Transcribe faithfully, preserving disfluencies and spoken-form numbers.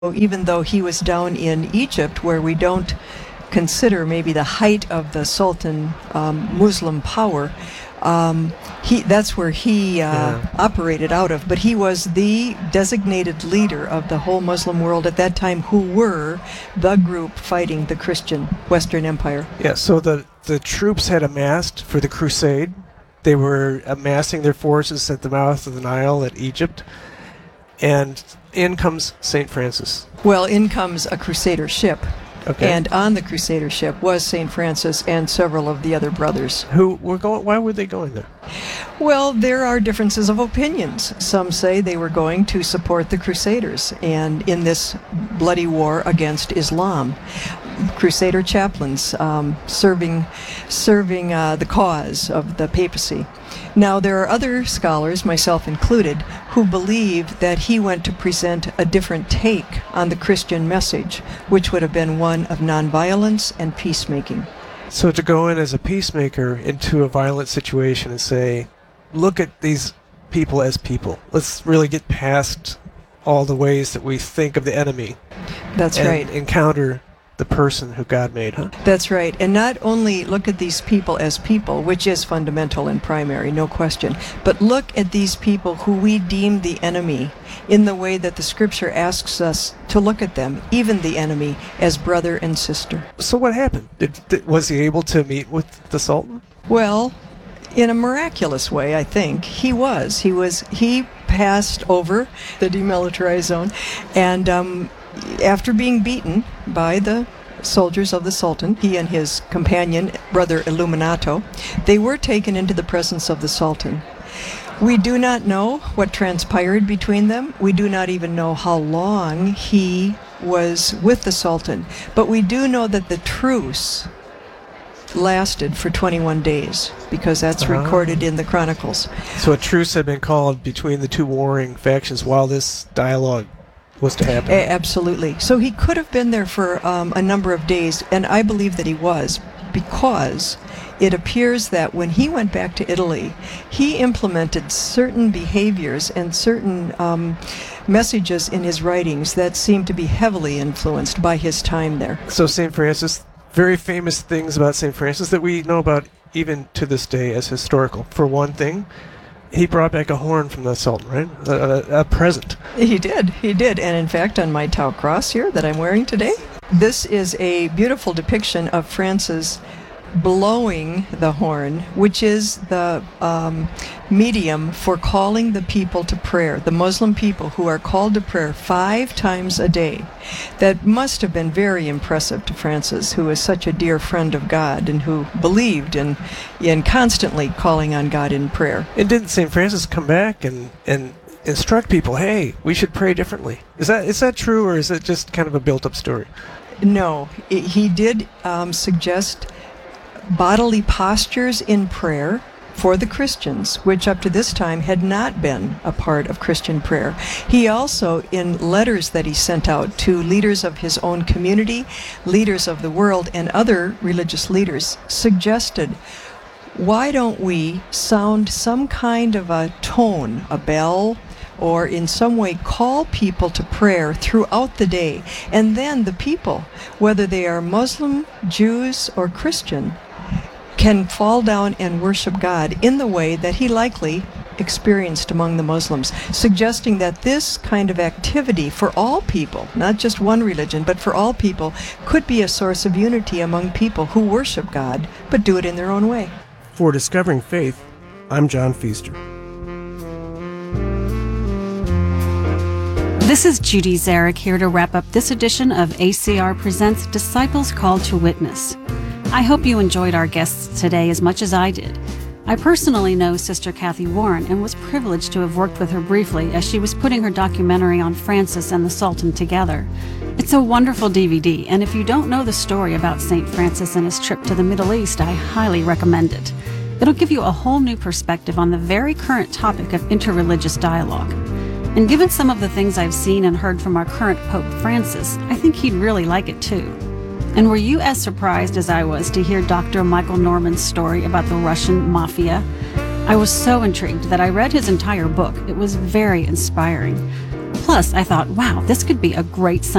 even though he was down in Egypt, where we don't consider maybe the height of the Sultan um, Muslim power, um, he that's where he uh, Yeah. operated out of. But he was the designated leader of the whole Muslim world at that time, who were the group fighting the Christian Western Empire. Yeah, so the, the troops had amassed for the crusade. They were amassing their forces at the mouth of the Nile at Egypt. And in comes Saint Francis. Well, in comes a Crusader ship. Okay. And on the Crusader ship was Saint Francis and several of the other brothers. Who were going? Why were they going there? Well, there are differences of opinions. Some say they were going to support the Crusaders and in this bloody war against Islam. Crusader chaplains um, serving serving uh, the cause of the papacy. Now, there are other scholars, myself included, who believe that he went to present a different take on the Christian message, which would have been one of nonviolence and peacemaking. So to go in as a peacemaker into a violent situation and say, look at these people as people. Let's really get past all the ways that we think of the enemy. That's and right. encounter the person who God made, huh? That's right. And not only look at these people as people, which is fundamental and primary, no question, but look at these people who we deem the enemy in the way that the Scripture asks us to look at them, even the enemy, as brother and sister. So what happened? Did, did, was he able to meet with the Sultan? Well, in a miraculous way, I think. He was. He was. He passed over the demilitarized zone, and um, after being beaten by the soldiers of the Sultan, he and his companion, Brother Illuminato, they were taken into the presence of the Sultan. We do not know what transpired between them. We do not even know how long he was with the Sultan. But we do know that the truce lasted for twenty-one days, because that's Uh-huh. recorded in the Chronicles. So a truce had been called between the two warring factions while this dialogue was to happen. A- absolutely. So he could have been there for um, a number of days, and I believe that he was, because it appears that when he went back to Italy, he implemented certain behaviors and certain um, messages in his writings that seemed to be heavily influenced by his time there. So Saint Francis, very famous things about Saint Francis that we know about even to this day as historical. For one thing, he brought back a horn from the Sultan, right? A, a, a present. He did, he did. And in fact, on my Tau cross here that I'm wearing today, this is a beautiful depiction of Francis blowing the horn, which is the um, medium for calling the people to prayer, the Muslim people who are called to prayer five times a day. That must have been very impressive to Francis, who is such a dear friend of God and who believed in, in constantly calling on God in prayer. And didn't Saint Francis come back and, and instruct people, hey, we should pray differently? Is that is that true, or is it just kind of a built-up story? No, i- he did um, suggest bodily postures in prayer for the Christians, which up to this time had not been a part of Christian prayer. He also, in letters that he sent out to leaders of his own community, leaders of the world, and other religious leaders, suggested, why don't we sound some kind of a tone, a bell, or in some way call people to prayer throughout the day, and then the people, whether they are Muslim, Jews, or Christian, can fall down and worship God in the way that he likely experienced among the Muslims, suggesting that this kind of activity for all people, not just one religion, but for all people, could be a source of unity among people who worship God, but do it in their own way. For Discovering Faith, I'm John Feaster. This is Judy Zarek here to wrap up this edition of A C R Presents Disciples Called to Witness. I hope you enjoyed our guests today as much as I did. I personally know Sister Kathy Warren and was privileged to have worked with her briefly as she was putting her documentary on Francis and the Sultan together. It's a wonderful D V D, and if you don't know the story about Saint Francis and his trip to the Middle East, I highly recommend it. It'll give you a whole new perspective on the very current topic of interreligious dialogue. And given some of the things I've seen and heard from our current Pope Francis, I think he'd really like it too. And were you as surprised as I was to hear Doctor Michael Norman's story about the Russian mafia? I was so intrigued that I read his entire book. It was very inspiring. Plus, I thought, wow, this could be a great